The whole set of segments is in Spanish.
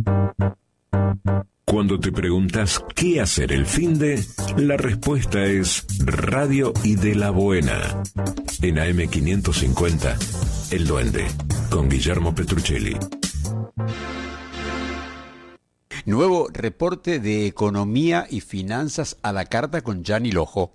Cuando te preguntas qué hacer el finde, la respuesta es Radio y de la Buena. En AM550, El Duende, con Guillermo Petruccelli. Nuevo reporte de economía y finanzas a la carta con Gianni Lojo.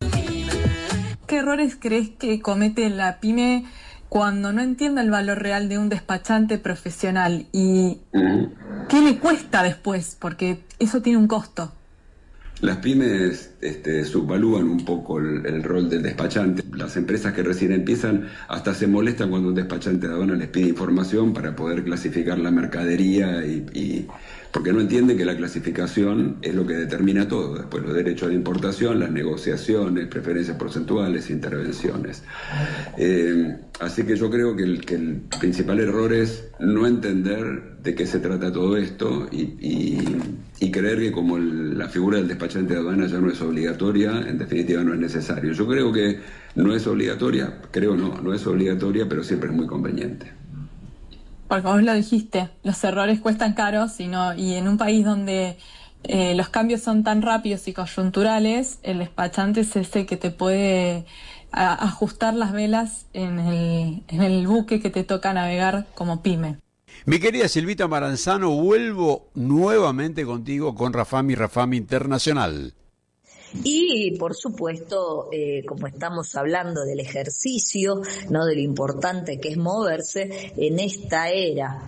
¿Qué errores crees que comete la pyme cuando no entiende el valor real de un despachante profesional? ¿Y qué le cuesta después? Porque eso tiene un costo. Las pymes subvalúan un poco el rol del despachante. Las empresas que recién empiezan hasta se molestan cuando un despachante de aduana les pide información para poder clasificar la mercadería porque no entienden que la clasificación es lo que determina todo. Después los derechos de importación, las negociaciones, preferencias porcentuales, intervenciones. Así que yo creo que el principal error es no entender de qué se trata todo esto y creer que como la figura del despachante de aduana ya no es obligatoria, en definitiva no es necesario. Yo creo que no es obligatoria, no es obligatoria, pero siempre es muy conveniente. Porque vos lo dijiste, los errores cuestan caros y en un país donde los cambios son tan rápidos y coyunturales, el despachante es ese que te puede ajustar las velas en el buque que te toca navegar como pyme. Mi querida Silvita Maranzano, vuelvo nuevamente contigo con Rafami Internacional. Y por supuesto, como estamos hablando del ejercicio, no de lo importante que es moverse en esta era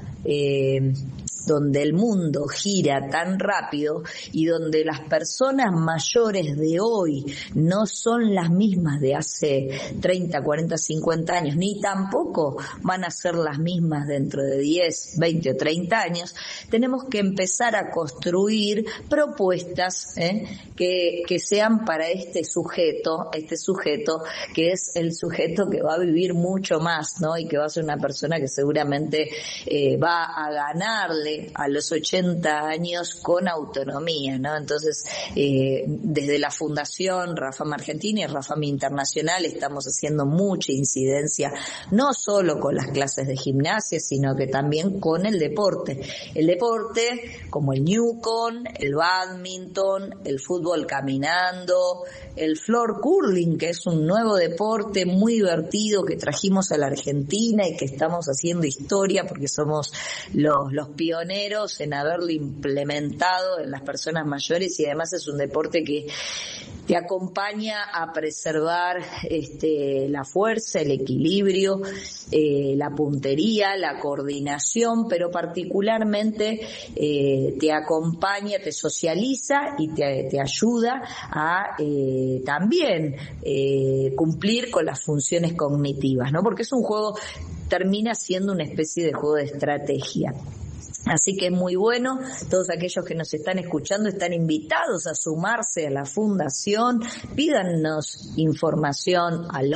donde el mundo gira tan rápido y donde las personas mayores de hoy no son las mismas de hace 30, 40, 50 años, ni tampoco van a ser las mismas dentro de 10, 20 o 30 años, tenemos que empezar a construir propuestas que sean para este sujeto que es el sujeto que va a vivir mucho más, ¿no? Y que va a ser una persona que seguramente va a ganarle a los 80 años con autonomía, ¿no? Entonces, desde la Fundación Rafam Argentina y Rafam Internacional estamos haciendo mucha incidencia, no solo con las clases de gimnasia, sino que también con el deporte. El deporte como el Newcon, el bádminton, el fútbol caminando, el floor curling, que es un nuevo deporte muy divertido que trajimos a la Argentina y que estamos haciendo historia porque somos los pioneros en haberlo implementado en las personas mayores, y además es un deporte que te acompaña a preservar la fuerza, el equilibrio, la puntería, la coordinación, pero particularmente te acompaña, te socializa y te ayuda a también cumplir con las funciones cognitivas, ¿no? Porque es un juego, termina siendo una especie de juego de estrategia. Así que es muy bueno, todos aquellos que nos están escuchando están invitados a sumarse a la fundación, pídanos información al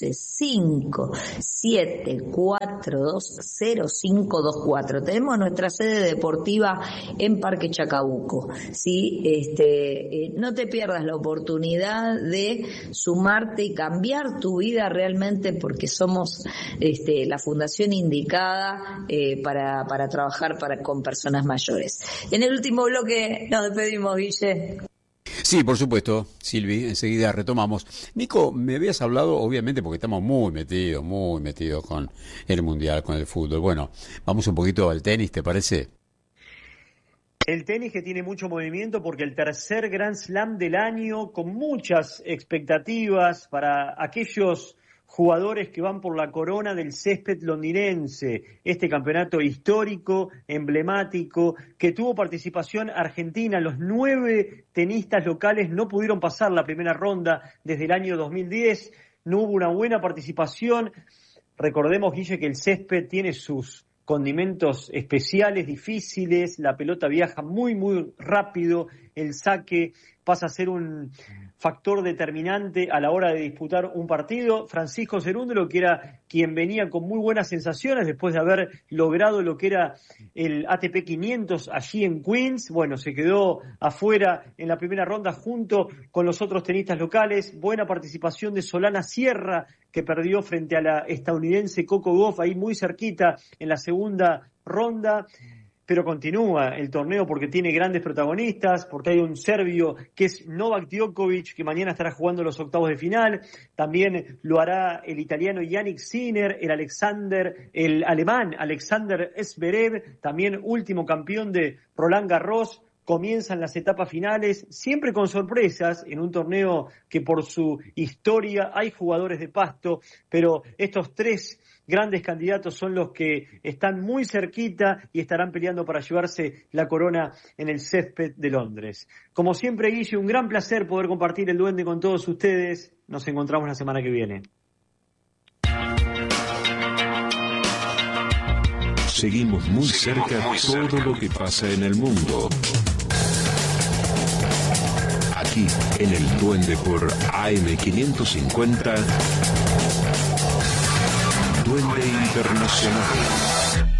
11-5-742-0524. Tenemos nuestra sede deportiva en Parque Chacabuco, ¿sí? No te pierdas la oportunidad de sumarte y cambiar tu vida realmente, porque somos la fundación indicada para trabajar con personas mayores. En el último bloque nos despedimos, Guille. Sí, por supuesto, Silvi, enseguida retomamos. Nico, me habías hablado, obviamente, porque estamos muy metidos con el Mundial, con el fútbol. Bueno, vamos un poquito al tenis, ¿te parece? El tenis que tiene mucho movimiento porque el tercer Grand Slam del año, con muchas expectativas para aquellos jugadores que van por la corona del césped londinense, este campeonato histórico, emblemático, que tuvo participación argentina. Los 9 tenistas locales no pudieron pasar la primera ronda desde el año 2010, no hubo una buena participación. Recordemos, Guille, que el césped tiene sus condimentos especiales, difíciles, la pelota viaja muy, muy rápido, el saque pasa a ser un factor determinante a la hora de disputar un partido. Francisco Cerúndolo, que era quien venía con muy buenas sensaciones después de haber logrado lo que era el ATP 500 allí en Queens, bueno, se quedó afuera en la primera ronda junto con los otros tenistas locales. Buena participación de Solana Sierra, que perdió frente a la estadounidense Coco Gauff, ahí muy cerquita en la segunda ronda. pero continúa el torneo porque tiene grandes protagonistas, porque hay un serbio que es Novak Djokovic, que mañana estará jugando los octavos de final, también lo hará el italiano Yannick Sinner, el alemán Alexander Zverev, también último campeón de Roland Garros. Comienzan las etapas finales, siempre con sorpresas, en un torneo que por su historia hay jugadores de pasto, pero estos tres grandes candidatos son los que están muy cerquita y estarán peleando para llevarse la corona en el césped de Londres. Como siempre, Guille, un gran placer poder compartir el Duende con todos ustedes. Nos encontramos la semana que viene. Seguimos muy cerca todo lo que pasa en el mundo. Aquí en el Duende por AM550, Duende Internacional.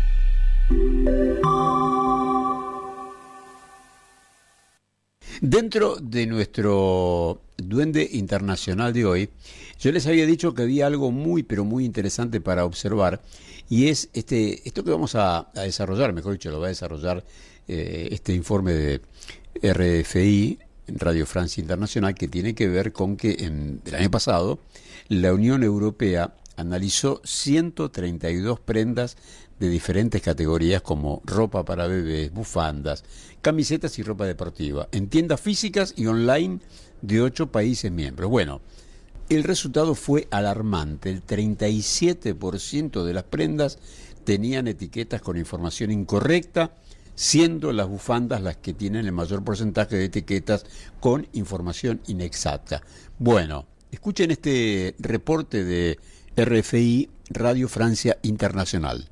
Dentro de nuestro Duende Internacional de hoy, yo les había dicho que había algo muy, pero muy interesante para observar, y es esto que vamos a desarrollar, mejor dicho, lo va a desarrollar este informe de RFI, Radio Francia Internacional, que tiene que ver con que el año pasado la Unión Europea analizó 132 prendas de diferentes categorías como ropa para bebés, bufandas, camisetas y ropa deportiva, en tiendas físicas y online de 8 países miembros. Bueno, el resultado fue alarmante. El 37% de las prendas tenían etiquetas con información incorrecta, siendo las bufandas las que tienen el mayor porcentaje de etiquetas con información inexacta. Bueno, escuchen este reporte de RFI, Radio Francia Internacional.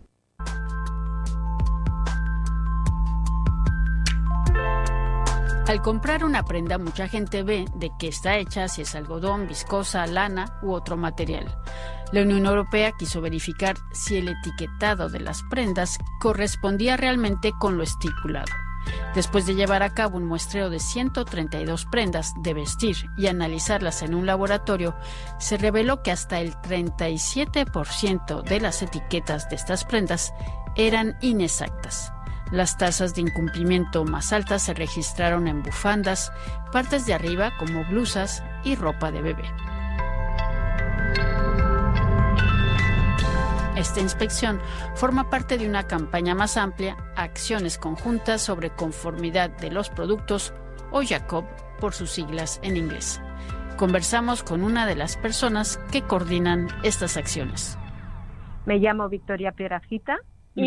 Al comprar una prenda, mucha gente ve de qué está hecha, si es algodón, viscosa, lana u otro material. La Unión Europea quiso verificar si el etiquetado de las prendas correspondía realmente con lo estipulado. Después de llevar a cabo un muestreo de 132 prendas de vestir y analizarlas en un laboratorio, se reveló que hasta el 37% de las etiquetas de estas prendas eran inexactas. Las tasas de incumplimiento más altas se registraron en bufandas, partes de arriba como blusas y ropa de bebé. Esta inspección forma parte de una campaña más amplia, Acciones Conjuntas sobre Conformidad de los Productos, o JACOB por sus siglas en inglés. Conversamos con una de las personas que coordinan estas acciones. Me llamo Victoria Pierafita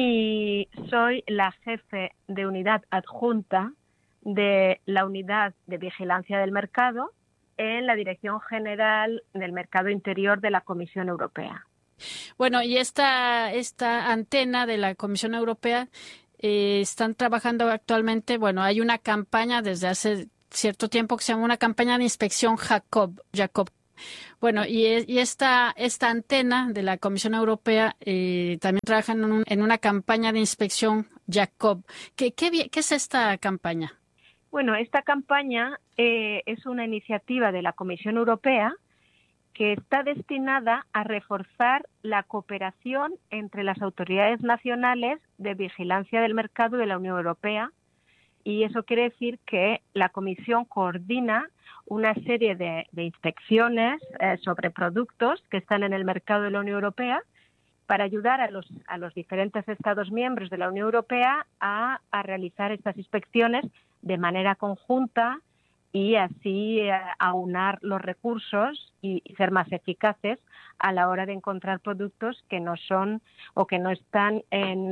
y soy la jefe de unidad adjunta de la Unidad de Vigilancia del Mercado en la Dirección General del Mercado Interior de la Comisión Europea. Bueno, y esta antena de la Comisión Europea están trabajando actualmente, bueno, hay una campaña desde hace cierto tiempo que se llama una campaña de inspección JACOB. Bueno, y esta antena de la Comisión Europea también trabaja en una campaña de inspección JACOB. ¿Qué es esta campaña? Bueno, esta campaña es una iniciativa de la Comisión Europea que está destinada a reforzar la cooperación entre las autoridades nacionales de vigilancia del mercado de la Unión Europea, y eso quiere decir que la Comisión coordina una serie de inspecciones sobre productos que están en el mercado de la Unión Europea para ayudar a los diferentes Estados miembros de la Unión Europea a realizar estas inspecciones de manera conjunta y así aunar los recursos y ser más eficaces a la hora de encontrar productos que no son o que no están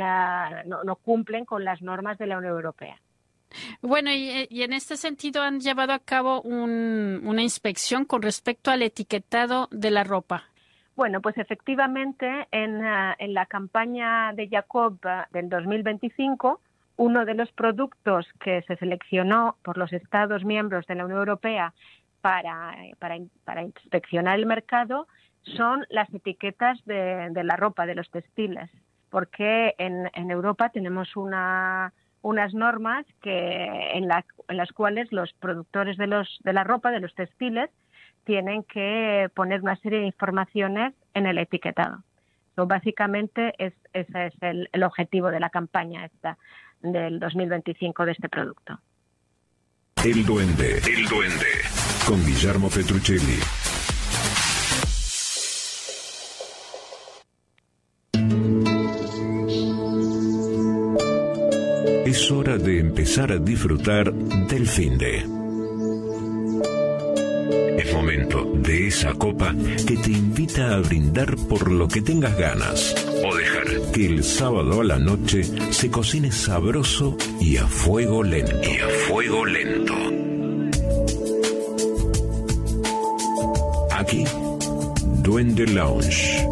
no cumplen con las normas de la Unión Europea. Bueno, y en este sentido han llevado a cabo una inspección con respecto al etiquetado de la ropa. Bueno, pues efectivamente en la campaña de JACOB del 2025, uno de los productos que se seleccionó por los Estados miembros de la Unión Europea para inspeccionar el mercado son las etiquetas de la ropa, de los textiles, porque en Europa tenemos unas normas en las cuales los productores de la ropa, de los textiles, tienen que poner una serie de informaciones en el etiquetado. Básicamente ese es el objetivo de la campaña esta, del 2025 de este producto. El Duende, con Guillermo Petruccelli. Es hora de empezar a disfrutar del finde. Es momento de esa copa que te invita a brindar por lo que tengas ganas. O dejar que el sábado a la noche se cocine sabroso y a fuego lento. Aquí, Duende Lounge.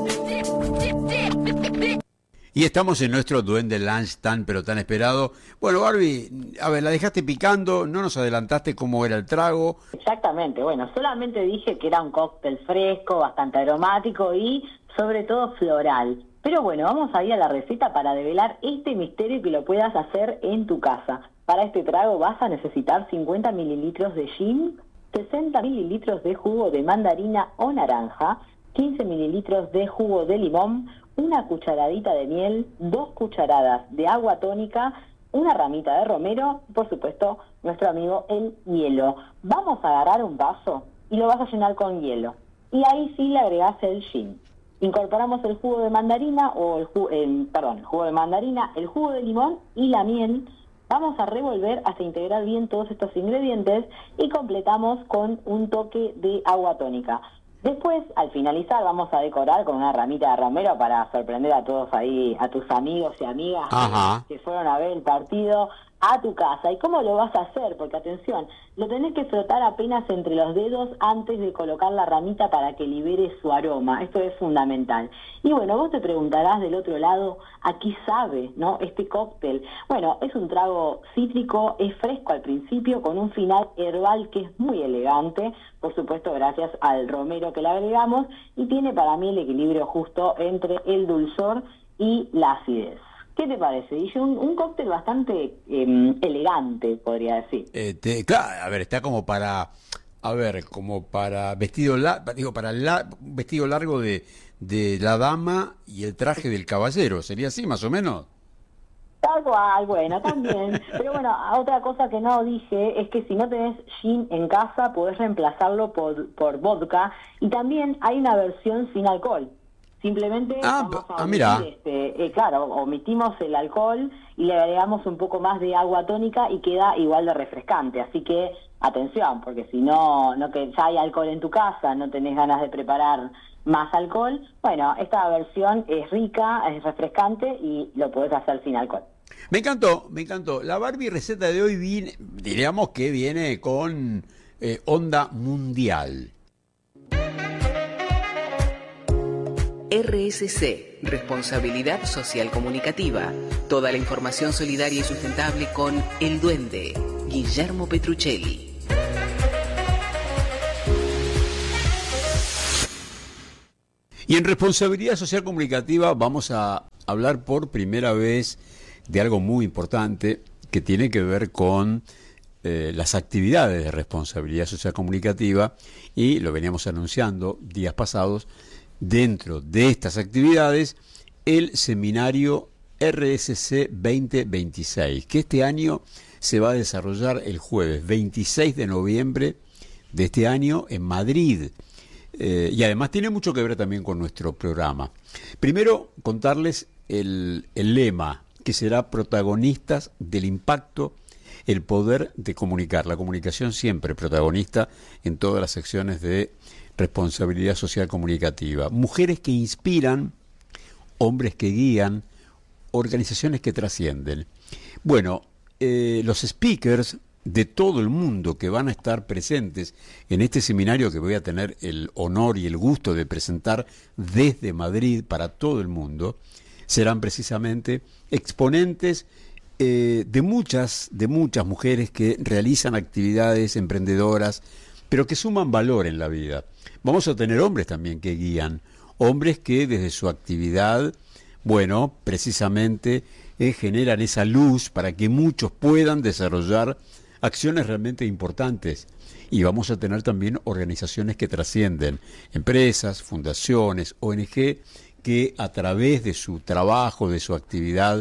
Y estamos en nuestro Duende Lunch tan pero tan esperado. Bueno, Barbie, a ver, la dejaste picando, no nos adelantaste cómo era el trago. Exactamente, bueno, solamente dije que era un cóctel fresco, bastante aromático y sobre todo floral. Pero bueno, vamos a ir a la receta para develar este misterio y que lo puedas hacer en tu casa. Para este trago vas a necesitar 50 mililitros de gin, 60 mililitros de jugo de mandarina o naranja, 15 mililitros de jugo de limón, una cucharadita de miel, 2 cucharadas de agua tónica, una ramita de romero, por supuesto, nuestro amigo el hielo. Vamos a agarrar un vaso y lo vas a llenar con hielo. Y ahí sí le agregás el gin. Incorporamos el jugo de mandarina, el jugo de mandarina, el jugo de limón y la miel. Vamos a revolver hasta integrar bien todos estos ingredientes y completamos con un toque de agua tónica. Después, al finalizar, vamos a decorar con una ramita de romero para sorprender a todos ahí, a tus amigos y amigas que fueron a ver el partido a tu casa. ¿Y cómo lo vas a hacer? Porque atención, lo tenés que frotar apenas entre los dedos antes de colocar la ramita para que libere su aroma. Esto es fundamental. Y bueno, vos te preguntarás del otro lado, ¿a qué sabe, no, este cóctel? Bueno, es un trago cítrico, es fresco al principio, con un final herbal que es muy elegante, por supuesto gracias al romero que le agregamos, y tiene para mí el equilibrio justo entre el dulzor y la acidez. ¿Qué te parece? Dice un cóctel bastante elegante, podría decir. Claro, a ver, está como para vestido vestido largo de la dama y el traje del caballero, ¿sería así más o menos? Tal cual, bueno, también. Pero bueno, otra cosa que no dije es que si no tenés gin en casa, podés reemplazarlo por vodka, y también hay una versión sin alcohol. Simplemente omitimos el alcohol y le agregamos un poco más de agua tónica y queda igual de refrescante. Así que atención, porque si no que ya hay alcohol en tu casa, no tenés ganas de preparar más alcohol, bueno, esta versión es rica, es refrescante y lo podés hacer sin alcohol. Me encantó. La Barbie receta de hoy viene con onda mundial. RSC, Responsabilidad Social Comunicativa. Toda la información solidaria y sustentable con El Duende, Guillermo Petruccelli. Y en Responsabilidad Social Comunicativa vamos a hablar por primera vez de algo muy importante que tiene que ver con las actividades de responsabilidad social comunicativa, y lo veníamos anunciando días pasados. Dentro de estas actividades, el seminario RSC 2026, que este año se va a desarrollar el jueves 26 de noviembre de este año en Madrid. Y además tiene mucho que ver también con nuestro programa. Primero, contarles el lema, que será protagonistas del impacto, el poder de comunicar. La comunicación siempre protagonista en todas las secciones de responsabilidad social comunicativa. Mujeres que inspiran, hombres que guían, organizaciones que trascienden. Bueno, los speakers de todo el mundo que van a estar presentes en este seminario, que voy a tener el honor y el gusto de presentar desde Madrid para todo el mundo, serán precisamente exponentes de muchas mujeres que realizan actividades emprendedoras, pero que suman valor en la vida. Vamos a tener hombres también que guían, hombres que desde su actividad, bueno, precisamente generan esa luz para que muchos puedan desarrollar acciones realmente importantes. Y vamos a tener también organizaciones que trascienden, empresas, fundaciones, ONG, que a través de su trabajo, de su actividad,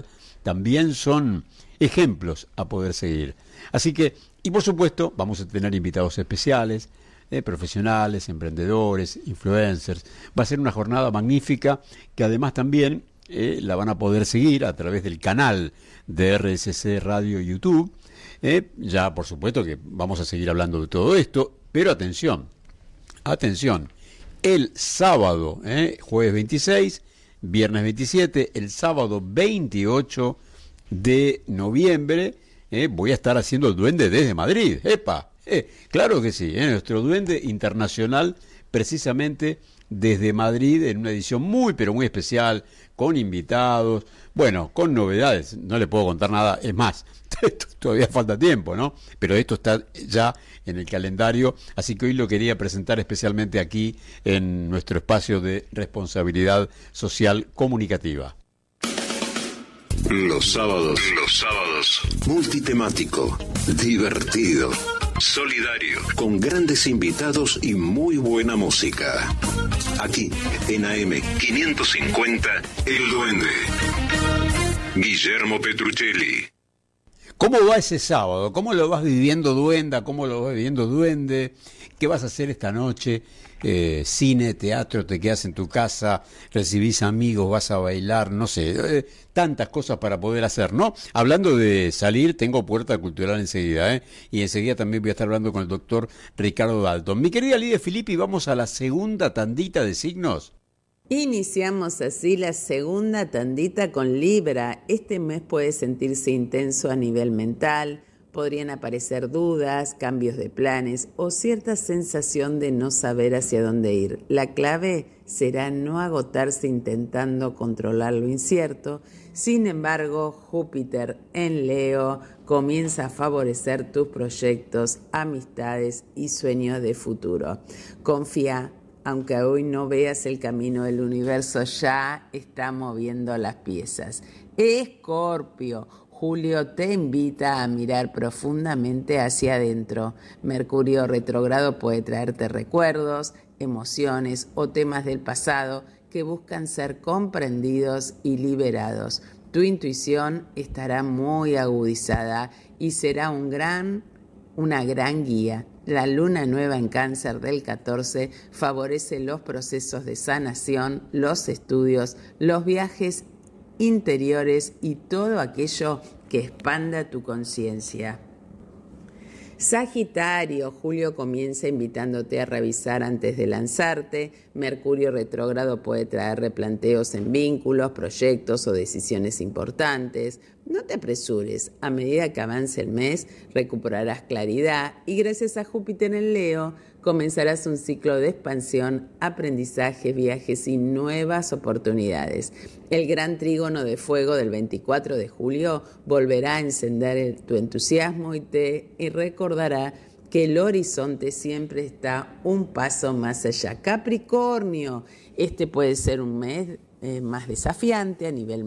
también son ejemplos a poder seguir. Así que, y por supuesto, vamos a tener invitados especiales, profesionales, emprendedores, influencers. Va a ser una jornada magnífica que además también la van a poder seguir a través del canal de RSC Radio YouTube. Ya por supuesto que vamos a seguir hablando de todo esto, pero atención, el sábado, jueves 26, viernes 27, el sábado 28 de noviembre, voy a estar haciendo el Duende desde Madrid. ¡Epa! Claro que sí, nuestro Duende internacional, precisamente desde Madrid, en una edición muy, pero muy especial, con invitados, bueno, con novedades. No le puedo contar nada, es más, todavía falta tiempo, ¿no? Pero esto está ya en el calendario, así que hoy lo quería presentar especialmente aquí en nuestro espacio de responsabilidad social comunicativa. Los sábados, multitemático, divertido, solidario, con grandes invitados y muy buena música. Aquí, en AM 550, El Duende. Guillermo Petruccelli. ¿Cómo va ese sábado? ¿Cómo lo vas viviendo, Duenda? ¿Cómo lo vas viviendo, Duende? ¿Qué vas a hacer esta noche? Cine, teatro, te quedas en tu casa, recibís amigos, vas a bailar, no sé, tantas cosas para poder hacer, ¿no? Hablando de salir, tengo Puerta Cultural enseguida, y enseguida también voy a estar hablando con el doctor Ricardo Dalton. Mi querida Lidia Filippi, vamos a la segunda tandita de signos. Iniciamos así la segunda tandita con Libra. Este mes puede sentirse intenso a nivel mental, podrían aparecer dudas, cambios de planes o cierta sensación de no saber hacia dónde ir. La clave será no agotarse intentando controlar lo incierto. Sin embargo, Júpiter en Leo comienza a favorecer tus proyectos, amistades y sueños de futuro. Confía. Aunque hoy no veas el camino del universo, ya está moviendo las piezas. Escorpio, Julio te invita a mirar profundamente hacia adentro. Mercurio retrógrado puede traerte recuerdos, emociones o temas del pasado que buscan ser comprendidos y liberados. Tu intuición estará muy agudizada y será una gran guía. La luna nueva en Cáncer del 14 favorece los procesos de sanación, los estudios, los viajes interiores y todo aquello que expanda tu conciencia. Sagitario, Julio comienza invitándote a revisar antes de lanzarte. Mercurio retrógrado puede traer replanteos en vínculos, proyectos o decisiones importantes. No te apresures, a medida que avance el mes recuperarás claridad y gracias a Júpiter en Leo comenzarás un ciclo de expansión, aprendizaje, viajes y nuevas oportunidades. El gran trígono de fuego del 24 de julio volverá a encender tu entusiasmo y recordará que el horizonte siempre está un paso más allá. Capricornio, este puede ser un mes más desafiante a nivel